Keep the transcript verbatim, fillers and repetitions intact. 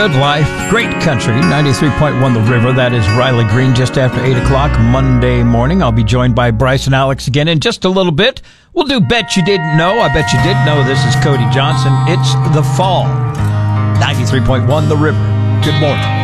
Good life, great country, ninety-three point one The River. That is Riley Green just after eight o'clock Monday morning. I'll be joined by Bryce and Alex again in just a little bit. We'll do Bet You Didn't Know. I bet you did know. This is Cody Johnson. It's the fall. ninety-three point one The River. Good morning.